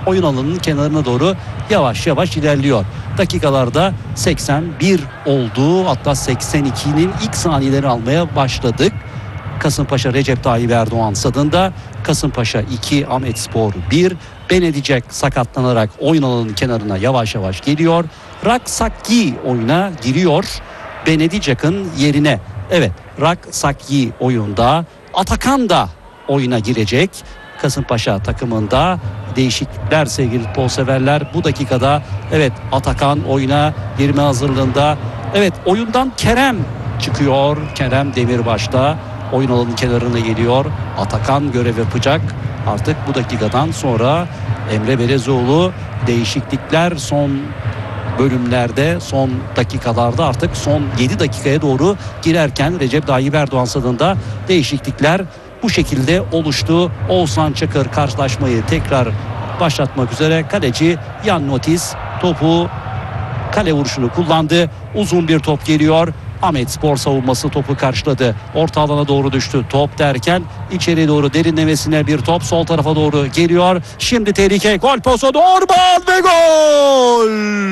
oyun alanının kenarına doğru yavaş yavaş ilerliyor. Dakikalarda 81 oldu. Hatta 82'nin ilk saniyeleri almaya başladık. Kasımpaşa Recep Tayyip Erdoğan stadında. Kasımpaşa 2, Ahmetspor 1. Benedicek sakatlanarak oyun alanının kenarına yavaş yavaş geliyor. Raksakyi oyuna giriyor. Benedicek'in yerine. Evet, Raksakyi oyunda. Atakan da oyuna girecek. Kasımpaşa takımında değişiklikler sevgili futbol severler. Bu dakikada evet Atakan oyuna girme hazırlığında. Evet, oyundan Kerem çıkıyor. Kerem Demirbaş'ta oyun alanının kenarına geliyor. Atakan görev yapacak. Artık bu dakikadan sonra Emre Belezoğlu değişiklikler son bölümlerde, son dakikalarda, artık son 7 dakikaya doğru girerken Recep Tayyip Erdoğan stadında değişiklikler bu şekilde oluştu. Oğuzhan Çakır karşılaşmayı tekrar başlatmak üzere. Kaleci Jan Notis topu, kale vuruşunu kullandı. Uzun bir top geliyor. Ahmetspor savunması topu karşıladı. Orta alana doğru düştü. Top derken içeri doğru derinlemesine bir top sol tarafa doğru geliyor. Şimdi tehlike. Gol pozisyonu. Orban ve gol!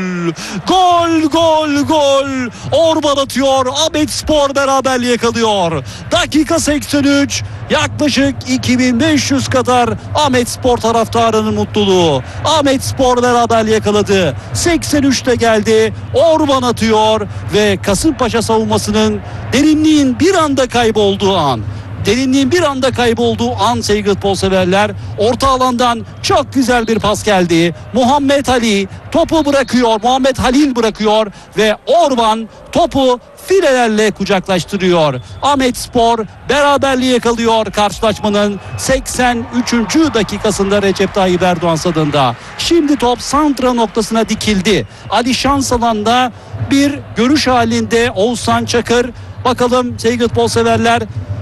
Gol, gol, gol! Orban atıyor. Ahmetspor beraberliği yakalıyor. Dakika 83. Yaklaşık 2500 kadar Ahmetspor taraftarının mutluluğu. Ahmetspor beraberliği yakaladı. 83'te geldi. Orban atıyor ve Kasımpaşa savunmasının derinliğin bir anda kaybolduğu an. Derinliğin bir anda kaybolduğu an sevgili futbol severler. Orta alandan çok güzel bir pas geldi. Muhammed Ali topu bırakıyor. Muhammed Halil bırakıyor ve Orban topu filelerle kucaklaştırıyor. Ahmetspor beraberliği yakalıyor karşılaşmanın 83. dakikasında Recep Tayyip Erdoğan stadında. Şimdi top santra noktasına dikildi. Ali Şansalan'da bir görüş halinde Oğuzhan Çakır. Bakalım sevgili futbol severler,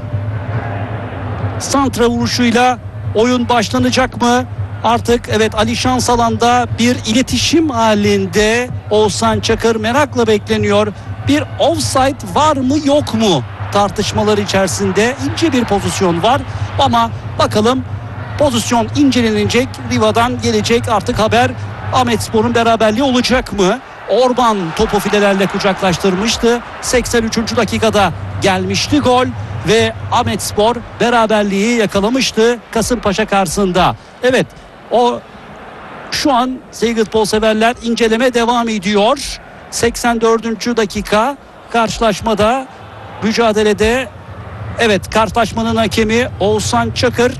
santra vuruşuyla oyun başlanacak mı? Artık evet, Ali Şansalan'da bir iletişim halinde Oğuzhan Çakır merakla bekleniyor. Bir offside var mı yok mu tartışmaları içerisinde. İnce bir pozisyon var ama bakalım, pozisyon incelenecek. Riva'dan gelecek artık haber. Ahmetspor'un beraberliği olacak mı? Orban topu filelerle kucaklaştırmıştı. 83. dakikada gelmişti gol ve Ahmetspor beraberliği yakalamıştı Kasımpaşa karşısında. Evet, o şu an sevgili futbol severler, inceleme devam ediyor. 84. dakika karşılaşmada, mücadelede. Evet, karşılaşmanın hakemi Oğuzhan Çakır.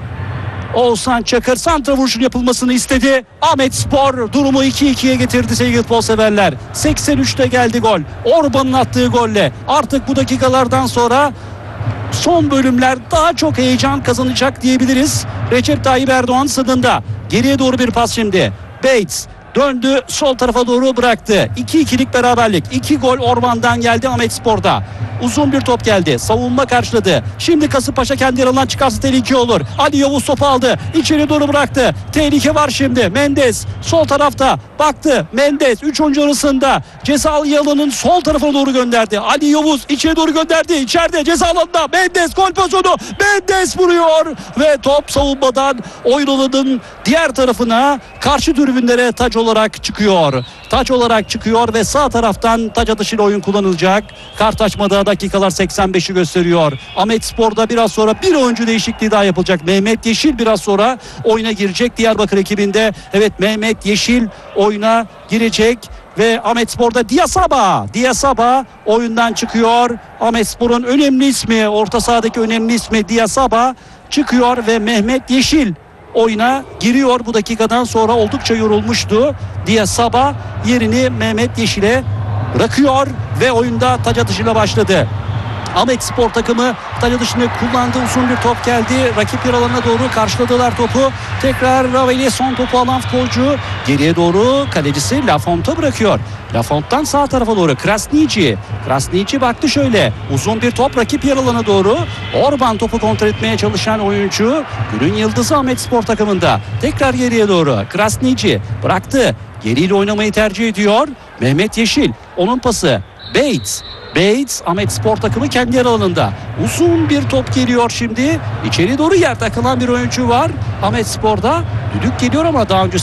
Oğuzhan Çakır santra vuruşun yapılmasını istedi. Ahmetspor durumu 2-2'ye getirdi sevgili futbol severler. 83'te geldi gol. Orban'ın attığı golle artık bu dakikalardan sonra son bölümler daha çok heyecan kazanacak diyebiliriz. Recep Tayyip Erdoğan stadında. Geriye doğru bir pas şimdi. Bates döndü, sol tarafa doğru bıraktı. 2-2'lik beraberlik. 2 gol Orban'dan geldi Ahmetspor'da. Uzun bir top geldi. Savunma karşıladı. Şimdi Kasımpaşa kendi yarından çıkarsa tehlike olur. Ali Yavuz topu aldı. İçeri doğru bıraktı. Tehlike var şimdi. Mendes sol tarafta baktı. Mendes 3 oyuncu arasında ceza alanının sol tarafına doğru gönderdi. Ali Yavuz içeri doğru gönderdi. İçeride ceza alanında Mendes gol pozisyonu. Mendes vuruyor ve top savunmadan oyun alanının diğer tarafına, karşı tribünlere taç olarak çıkıyor. Taç olarak çıkıyor ve sağ taraftan taç atışıyla oyun kullanılacak. Karşılaşmada dakikalar 85'i gösteriyor. Ahmetspor'da biraz sonra bir oyuncu değişikliği daha yapılacak. Mehmet Yeşil biraz sonra oyuna girecek. Diyarbakır ekibinde evet, Mehmet Yeşil oyuna girecek ve Ahmetspor'da Diasaba oyundan çıkıyor. Ahmetspor'un önemli ismi, orta sahadaki önemli ismi Diasaba çıkıyor ve Mehmet Yeşil oyuna giriyor. Bu dakikadan sonra oldukça yorulmuştu. Diasaba yerini Mehmet Yeşil'e bırakıyor ve oyunda taç atışıyla başladı. Ahmetspor takımı taç atışını kullandı. Uzun bir top geldi. Rakip yer alanına doğru karşıladılar topu. Tekrar Raveli son topu alan futbolcu geriye doğru kalecisi Lafont'a bırakıyor. Lafont'tan sağ tarafa doğru Krasniqi baktı şöyle. Uzun bir top rakip yer alana doğru. Orban topu kontrol etmeye çalışan oyuncu. Günün yıldızı Ahmetspor takımında. Tekrar geriye doğru. Krasniqi bıraktı. Geriyle oynamayı tercih ediyor. Mehmet Yeşil. Onun pası. Bates Ahmetspor takımı kendi yer alanında. Uzun bir top geliyor şimdi. İçeri doğru yer takılan bir oyuncu var Ahmetspor'da. Düdük geliyor ama daha önce